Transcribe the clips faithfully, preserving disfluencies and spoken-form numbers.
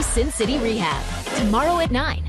Sin City Rehab. Tomorrow at nine.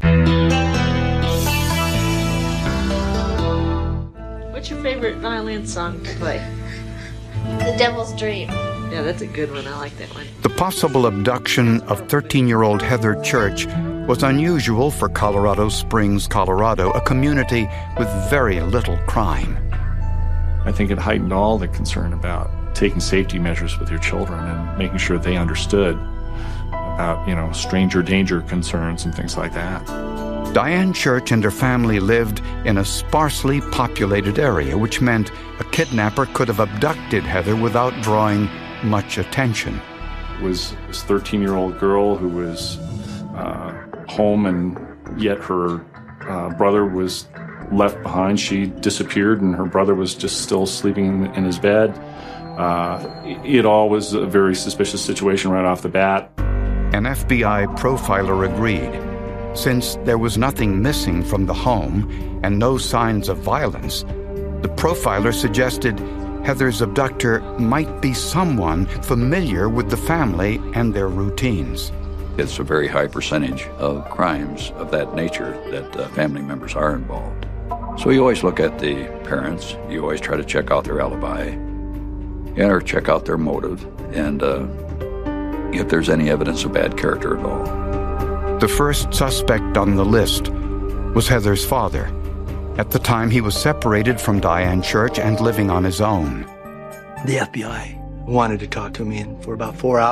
What's your favorite violin song to play? The Devil's Dream. Yeah, that's a good one. I like that one. The possible abduction of thirteen-year-old Heather Church was unusual for Colorado Springs, Colorado, a community with very little crime. I think it heightened all the concern about taking safety measures with your children and making sure they understood about, you know, stranger danger concerns and things like that. Diane Church and her family lived in a sparsely populated area, which meant a kidnapper could have abducted Heather without drawing much attention. It was this thirteen-year-old girl who was uh, home, and yet her uh, brother was left behind. She disappeared, and her brother was just still sleeping in his bed. Uh, it all was a very suspicious situation right off the bat. An F B I profiler agreed. Since there was nothing missing from the home and no signs of violence, the profiler suggested Heather's abductor might be someone familiar with the family and their routines. It's a very high percentage of crimes of that nature that uh, family members are involved. So you always look at the parents, you always try to check out their alibi, yeah, or check out their motive, and uh, if there's any evidence of bad character at all. The first suspect on the list was Heather's father. At the time, he was separated from Diane Church and living on his own. The F B I wanted to talk to me, and for about four hours,